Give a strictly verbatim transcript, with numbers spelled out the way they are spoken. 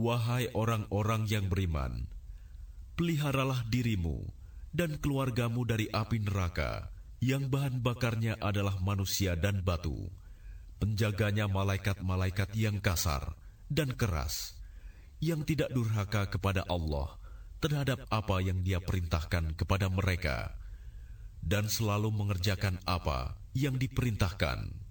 Wahai orang-orang yang beriman, peliharalah dirimu dan keluargamu dari api neraka yang bahan bakarnya adalah manusia dan batu. Penjaganya malaikat-malaikat yang kasar dan keras, yang tidak durhaka kepada Allah terhadap apa yang Dia perintahkan kepada mereka, dan selalu mengerjakan apa yang diperintahkan.